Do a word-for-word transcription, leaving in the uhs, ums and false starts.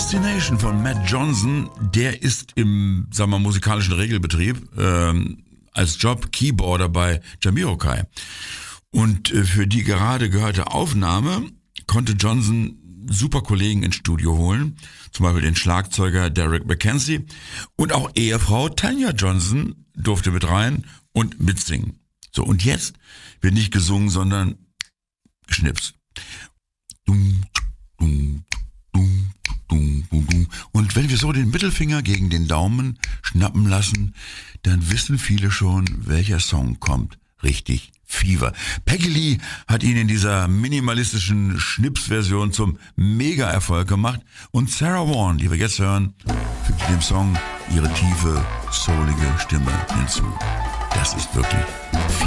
Destination von Matt Johnson, der ist im, sagen wir, musikalischen Regelbetrieb ähm, als Job Keyboarder bei Jamiroquai. Und äh, für die gerade gehörte Aufnahme konnte Johnson super Kollegen ins Studio holen, zum Beispiel den Schlagzeuger Derek McKenzie, und auch Ehefrau Tanya Johnson durfte mit rein und mitsingen. So, und jetzt wird nicht gesungen, sondern geschnipst. Und wenn wir so den Mittelfinger gegen den Daumen schnappen lassen, dann wissen viele schon, welcher Song kommt. Richtig, Fever. Peggy Lee hat ihn in dieser minimalistischen Schnipsversion zum Mega-Erfolg gemacht und Sarah Vaughan, die wir jetzt hören, fügt dem Song ihre tiefe, soulige Stimme hinzu. Das ist wirklich